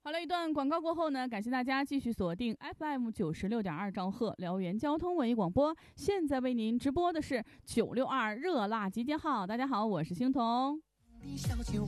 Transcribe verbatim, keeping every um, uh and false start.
好了，一段广告过后呢，感谢大家继续锁定 F M 九十六点二兆赫辽源交通文艺广播。现在为您直播的是九六二热辣集结号。大家好，我是星彤。小酒